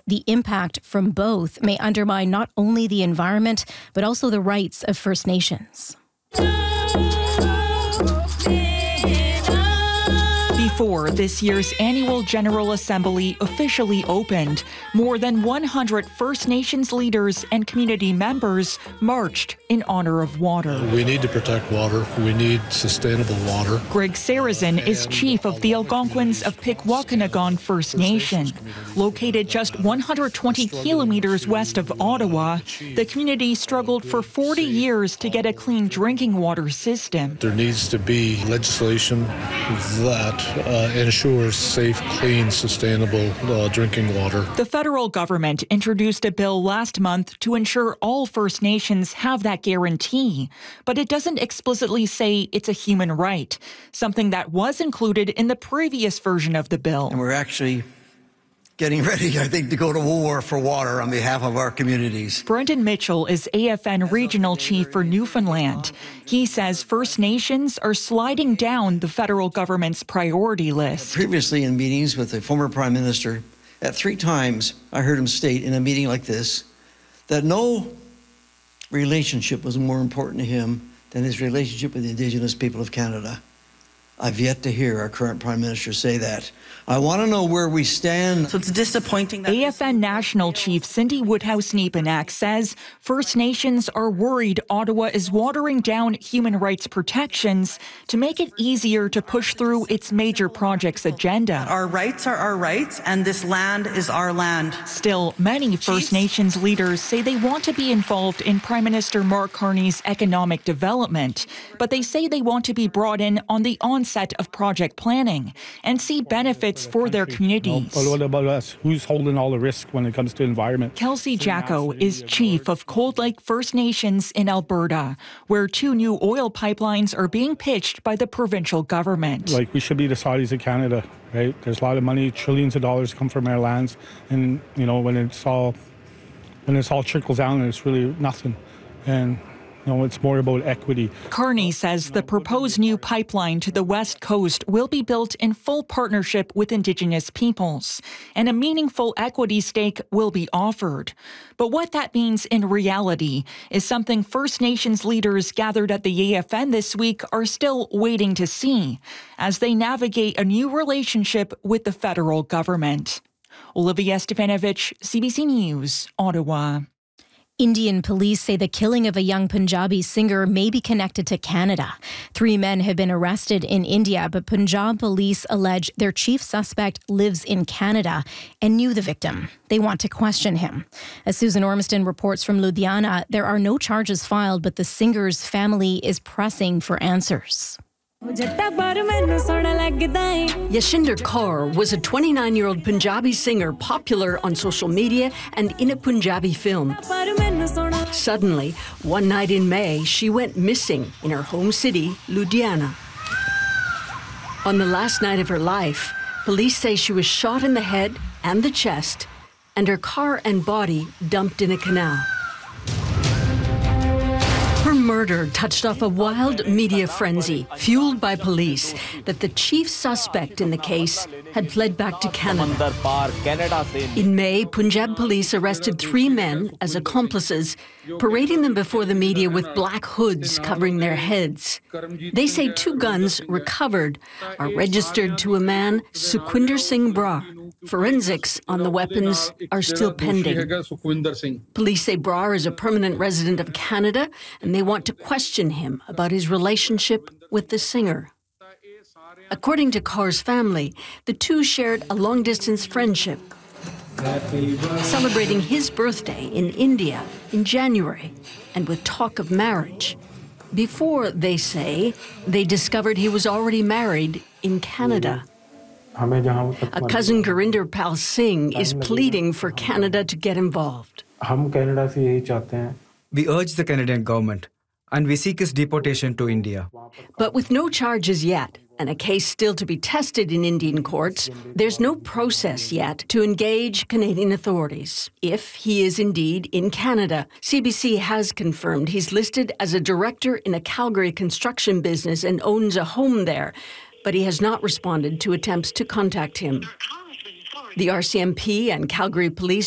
the impact from both may undermine not only the environment, but also the rights of First Nations. Before this year's annual General Assembly officially opened, more than 100 First Nations leaders and community members marched in honor of water. We need to protect water. We need sustainable water. Greg Sarazin is chief of the Algonquins of Pikwakanagan First Nation. Located just 120 kilometers west of Ottawa, the community struggled for 40 years to get a clean drinking water system. There needs to be legislation that ensures safe, clean, sustainable drinking water. The federal government introduced a bill last month to ensure all First Nations have that guarantee, but it doesn't explicitly say it's a human right, something that was included in the previous version of the bill. And we're actually getting ready, I think, to go to war for water on behalf of our communities. Brendan Mitchell is AFN Regional Chief for Newfoundland. He says First Nations are sliding down the federal government's priority list. Previously in meetings with the former Prime Minister, at 3 times I heard him state in a meeting like this that no relationship was more important to him than his relationship with the Indigenous people of Canada. I've yet to hear our current Prime Minister say that. I want to know where we stand. So it's disappointing that AFN National Chief Cindy Woodhouse-Nepenak says First Nations are worried Ottawa is watering down human rights protections to make it easier to push through its major projects agenda. our rights are our rights and this land is our land. Still, many First Nations leaders say they want to be involved in Prime Minister Mark Carney's economic development, but they say they want to be brought in on the onset of project planning and see benefits for their communities. But what about us? Who's holding all the risk when it comes to environment? Kelsey Jacko is chief of Cold Lake First Nations in Alberta, where 2 new oil pipelines are being pitched by the provincial government. Like, we should be the Saudis of Canada, right? There's a lot of money, trillions of dollars come from our lands, and when it's all trickles down, it's really nothing. And it's more about equity. Carney says the proposed new pipeline to the West Coast will be built in full partnership with Indigenous peoples, and a meaningful equity stake will be offered. But what that means in reality is something First Nations leaders gathered at the AFN this week are still waiting to see as they navigate a new relationship with the federal government. Olivia Stepanovich, CBC News, Ottawa. Indian police say the killing of a young Punjabi singer may be connected to Canada. 3 men have been arrested in India, but Punjab police allege their chief suspect lives in Canada and knew the victim. They want to question him. As Susan Ormiston reports from Ludhiana, there are no charges filed, but the singer's family is pressing for answers. Yashinder Kaur was a 29-year-old Punjabi singer popular on social media and in a Punjabi film. Suddenly, one night in May, she went missing in her home city, Ludhiana. On the last night of her life, police say she was shot in the head and the chest, and her car and body dumped in a canal. Her murder touched off a wild media frenzy, fueled by police, that the chief suspect in the case had fled back to Canada. In May, Punjab police arrested 3 men as accomplices, parading them before the media with black hoods covering their heads. They say 2 guns recovered are registered to a man, Sukhwinder Singh Brar. Forensics on the weapons are still pending. Police say Brar is a permanent resident of Canada, and they want to question him about his relationship with the singer. According to Kaur's family, the 2 shared a long-distance friendship, celebrating his birthday in India in January, and with talk of marriage. Before, they say, they discovered he was already married in Canada. A cousin, Gurinder Pal Singh, is pleading for Canada to get involved. We urge the Canadian government, and we seek his deportation to India. But with no charges yet, and a case still to be tested in Indian courts, there's no process yet to engage Canadian authorities. If he is indeed in Canada, CBC has confirmed he's listed as a director in a Calgary construction business and owns a home there, but he has not responded to attempts to contact him. The RCMP and Calgary Police